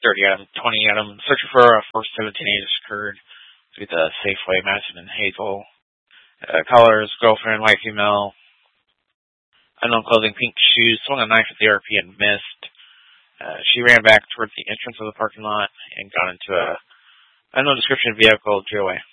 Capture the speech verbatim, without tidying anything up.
thirty items, twenty items. Searching for a first seventeen agents occurred through the Safeway, Madison and Hazel. Uh, colors, girlfriend, white female. Unknown clothing, pink shoes, swung a knife at the R P and missed. Uh, she ran back towards the entrance of the parking lot and got into a unknown description vehicle, drew away.